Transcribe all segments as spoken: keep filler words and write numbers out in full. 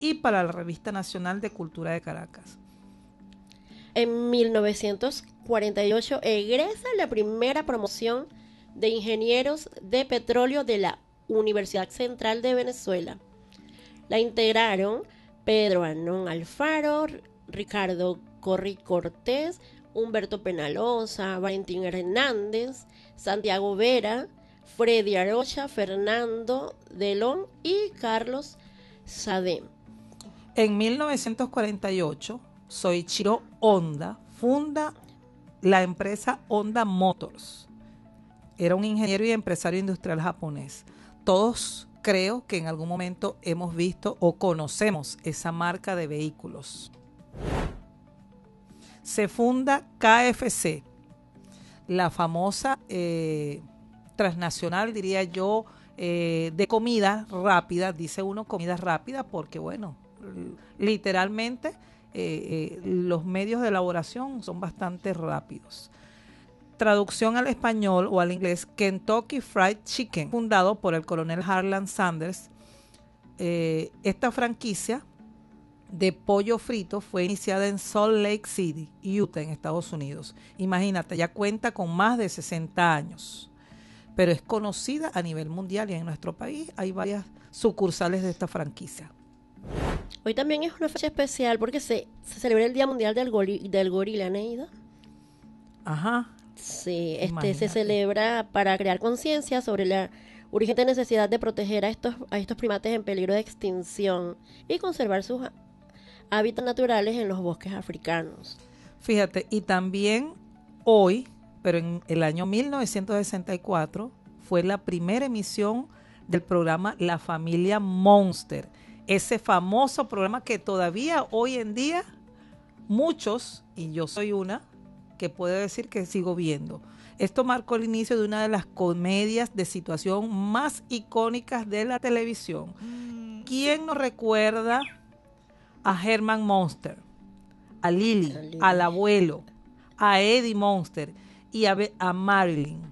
y para la Revista Nacional de Cultura de Caracas. En mil novecientos cuarenta y ocho egresa la primera promoción de ingenieros de petróleo de la Universidad Central de Venezuela. La integraron Pedro Anón Alfaro, Ricardo Corri Cortés, Humberto Penalosa, Valentín Hernández, Santiago Vera, Freddy Arocha, Fernando Delón y Carlos Sadem. En mil novecientos cuarenta y ocho, Soichiro Honda funda la empresa Honda Motors. Era un ingeniero y empresario industrial japonés. Todos creo que en algún momento hemos visto o conocemos esa marca de vehículos. Se funda K F C, la famosa eh, transnacional, diría yo, eh, de comida rápida. Dice uno comida rápida porque, bueno, literalmente eh, eh, los medios de elaboración son bastante rápidos. Traducción al español o al inglés, Kentucky Fried Chicken, fundado por el coronel Harlan Sanders. Eh, esta franquicia de pollo frito fue iniciada en Salt Lake City, Utah, en Estados Unidos. Imagínate, ya cuenta con más de sesenta años, pero es conocida a nivel mundial y en nuestro país hay varias sucursales de esta franquicia. Hoy también es una fecha especial porque se, se celebra el Día Mundial del, gori, del Gorila, ¿Neida? Ajá. Sí, este se celebra para crear conciencia sobre la urgente necesidad de proteger a estos, a estos primates en peligro de extinción y conservar sus hábitats naturales en los bosques africanos. Fíjate, y también hoy, pero en el año mil novecientos sesenta y cuatro, fue la primera emisión del programa La Familia Monster, ese famoso programa que todavía hoy en día muchos, y yo soy una, que puedo decir que sigo viendo. Esto marcó el inicio de una de las comedias de situación más icónicas de la televisión. ¿Quién nos recuerda a Herman Monster, a Lily, a Lily, al abuelo, a Eddie Monster y a, a Marilyn?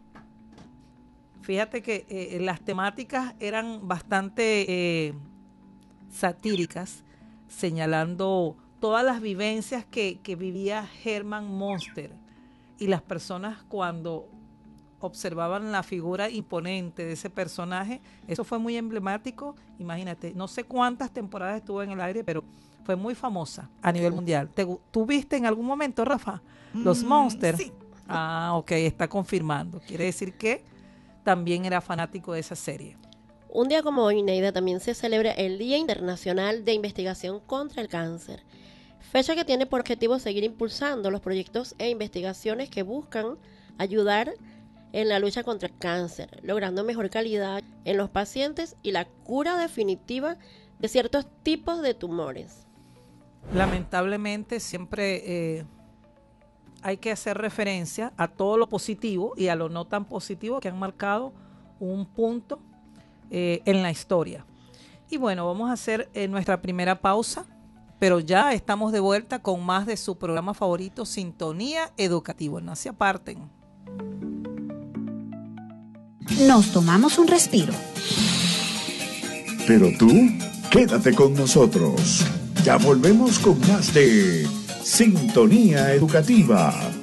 Fíjate que eh, las temáticas eran bastante eh, satíricas, señalando todas las vivencias que, que vivía Herman Monster, y las personas cuando observaban la figura imponente de ese personaje, eso fue muy emblemático. Imagínate, no sé cuántas temporadas estuvo en el aire, pero fue muy famosa a nivel mundial. ¿Te, ¿Tú viste en algún momento, Rafa, los mm, Monsters? Sí. Ah, ok, está confirmando. Quiere decir que también era fanático de esa serie. Un día como hoy, Neida, también se celebra el Día Internacional de Investigación contra el Cáncer, fecha que tiene por objetivo seguir impulsando los proyectos e investigaciones que buscan ayudar en la lucha contra el cáncer, logrando mejor calidad en los pacientes y la cura definitiva de ciertos tipos de tumores. Lamentablemente siempre eh, hay que hacer referencia a todo lo positivo y a lo no tan positivo que han marcado un punto eh, en la historia. Y bueno, vamos a hacer eh, nuestra primera pausa, pero ya estamos de vuelta con más de su programa favorito, Sintonía Educativa. No se aparten. Nos tomamos un respiro. Pero tú, quédate con nosotros. Ya volvemos con más de Sintonía Educativa.